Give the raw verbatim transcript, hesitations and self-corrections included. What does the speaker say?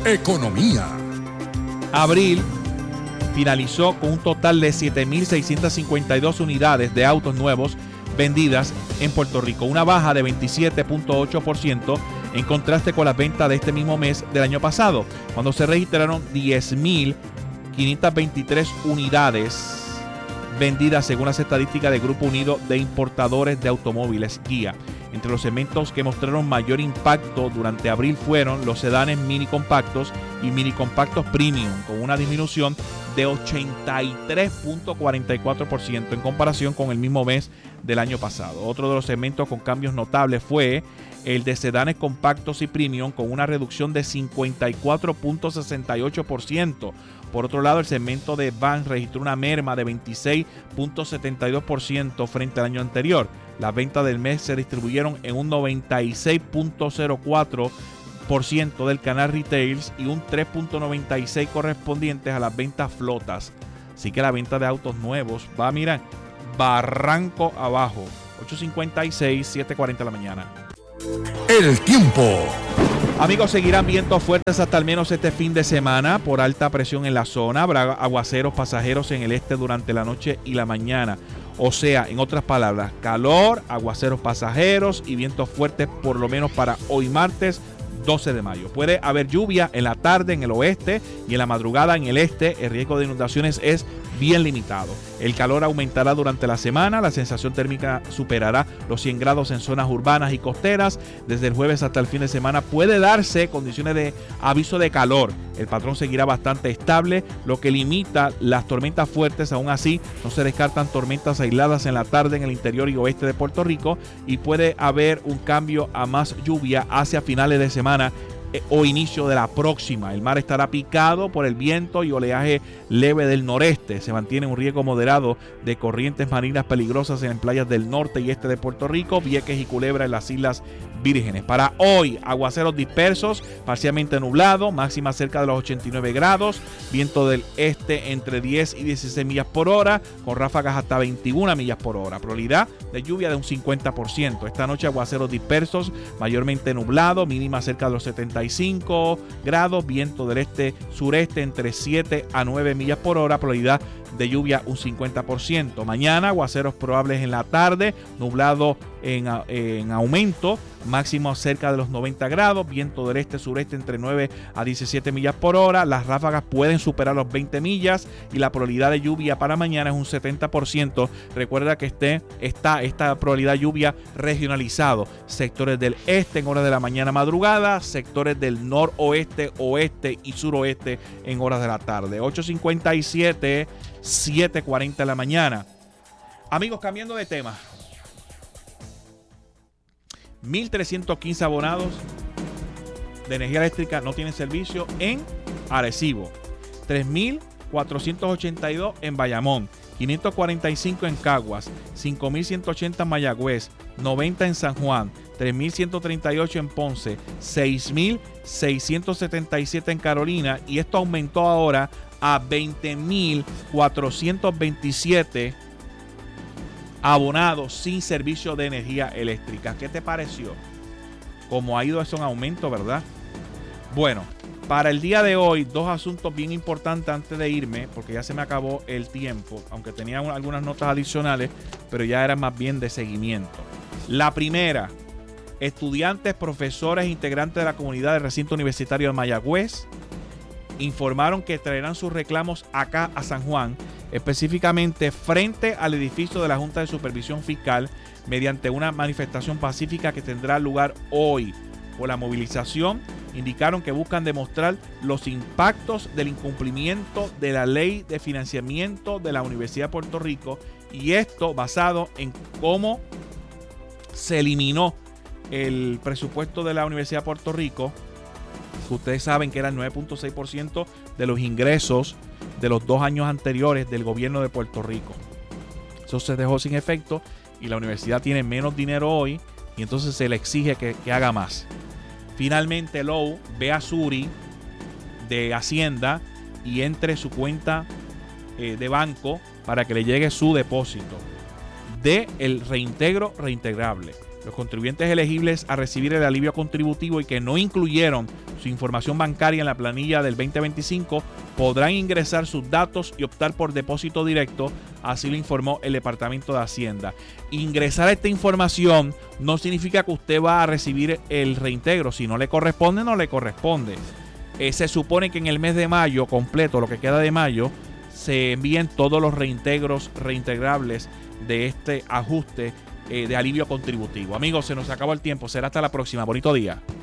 economía. Abril finalizó con un total de siete mil seiscientas cincuenta y dos unidades de autos nuevos vendidas en Puerto Rico, una baja de veintisiete punto ocho por ciento en contraste con las ventas de este mismo mes del año pasado, cuando se registraron diez mil quinientas veintitrés unidades vendidas según las estadísticas del Grupo Unido de Importadores de Automóviles, Guía. Entre los segmentos que mostraron mayor impacto durante abril fueron los sedanes mini compactos y mini compactos premium, con una disminución de ochenta y tres punto cuarenta y cuatro por ciento en comparación con el mismo mes del año pasado. Otro de los segmentos con cambios notables fue el de sedanes compactos y premium, con una reducción de cincuenta y cuatro punto sesenta y ocho por ciento. Por otro lado, el segmento de van registró una merma de veintiséis punto setenta y dos por ciento frente al año anterior. Las ventas del mes se distribuyeron en un noventa y seis punto cero cuatro por ciento del canal retails y un tres punto noventa y seis por ciento correspondientes a las ventas flotas. Así que la venta de autos nuevos va, mira, barranco abajo. ocho cincuenta y seis, siete cuarenta de la mañana. El tiempo. Amigos, seguirán vientos fuertes hasta al menos este fin de semana por alta presión en la zona. Habrá aguaceros pasajeros en el este durante la noche y la mañana. O sea, en otras palabras, calor, aguaceros pasajeros y vientos fuertes por lo menos para hoy martes doce de mayo. Puede haber lluvia en la tarde en el oeste y en la madrugada en el este. El riesgo de inundaciones es bien limitado. El calor aumentará durante la semana. La sensación térmica superará los cien grados en zonas urbanas y costeras. Desde el jueves hasta el fin de semana puede darse condiciones de aviso de calor. El patrón seguirá bastante estable, lo que limita las tormentas fuertes. Aún así, no se descartan tormentas aisladas en la tarde en el interior y oeste de Puerto Rico, y puede haber un cambio a más lluvia hacia finales de semana o inicio de la próxima. El mar estará picado por el viento y oleaje leve del noreste. Se mantiene un riesgo moderado de corrientes marinas peligrosas en playas del norte y este de Puerto Rico, Vieques y Culebra en las Islas Vírgenes. Para hoy, aguaceros dispersos, parcialmente nublado, máxima cerca de los ochenta y nueve grados, viento del este entre diez y dieciséis millas por hora, con ráfagas hasta veintiuna millas por hora, probabilidad de lluvia de un cincuenta por ciento. Esta noche aguaceros dispersos, mayormente nublado, mínima cerca de los setenta y cinco grados, viento del este sureste entre siete a nueve millas por hora, probabilidad de lluvia un cincuenta por ciento. Mañana aguaceros probables en la tarde, nublado en, en aumento, máximo cerca de los noventa grados, viento del este sureste entre nueve a diecisiete millas por hora. Las ráfagas pueden superar los veinte millas y la probabilidad de lluvia para mañana es un setenta por ciento. Recuerda que este, está esta probabilidad de lluvia regionalizado, sectores del este en horas de la mañana madrugada, sectores del noroeste, oeste y suroeste en horas de la tarde. ocho cincuenta y siete, siete cuarenta de la mañana. Amigos, cambiando de tema, mil trescientos quince abonados de energía eléctrica no tienen servicio en Arecibo, tres mil cuatrocientos ochenta y dos en Bayamón, quinientos cuarenta y cinco en Caguas, cinco mil ciento ochenta en Mayagüez, noventa en San Juan, tres mil ciento treinta y ocho en Ponce, seis mil seiscientos setenta y siete en Carolina, y esto aumentó ahora a veinte mil cuatrocientos veintisiete abonados sin servicio de energía eléctrica. ¿Qué te pareció? ¿Cómo ha ido eso en aumento, verdad? Bueno, para el día de hoy, dos asuntos bien importantes antes de irme, porque ya se me acabó el tiempo, aunque tenía algunas notas adicionales, pero ya eran más bien de seguimiento. La primera, estudiantes, profesores e integrantes de la comunidad del recinto universitario de Mayagüez informaron que traerán sus reclamos acá a San Juan, específicamente frente al edificio de la Junta de Supervisión Fiscal, mediante una manifestación pacífica que tendrá lugar hoy. Por la movilización, indicaron que buscan demostrar los impactos del incumplimiento de la ley de financiamiento de la Universidad de Puerto Rico, y esto basado en cómo se eliminó el presupuesto de la Universidad de Puerto Rico, que ustedes saben que era el nueve punto seis por ciento de los ingresos de los dos años anteriores del gobierno de Puerto Rico. Eso se dejó sin efecto y la universidad tiene menos dinero hoy, y entonces se le exige que, que haga más. Finalmente, Lowe ve a Suri de Hacienda y entre su cuenta eh, de banco para que le llegue su depósito de el reintegro reintegrable. Los contribuyentes elegibles a recibir el alivio contributivo y que no incluyeron su información bancaria en la planilla del veinte veinticinco, podrán ingresar sus datos y optar por depósito directo, así lo informó el Departamento de Hacienda. Ingresar esta información no significa que usted va a recibir el reintegro. Si no le corresponde, no le corresponde. Eh, se supone que en el mes de mayo completo, lo que queda de mayo, se envíen todos los reintegros reintegrables de este ajuste eh, de alivio contributivo. Amigos, se nos acabó el tiempo. Será hasta la próxima. Bonito día.